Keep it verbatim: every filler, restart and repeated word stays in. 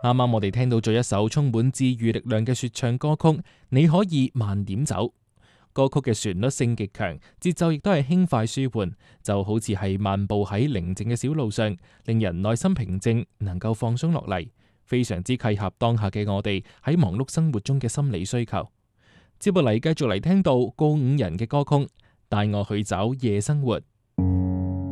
啱啱我哋聽到咗一首充滿治愈力量嘅說唱歌曲，你可以慢點走。歌曲嘅旋律性極強，節奏亦都係輕快舒緩，就好似係漫步喺寧靜嘅小路上，令人內心平靜，能夠放鬆落嚟，非常之契合當下嘅我哋喺忙碌生活中嘅心理需求。接落嚟繼續嚟聽到告五人嘅歌曲，帶我去找夜生活。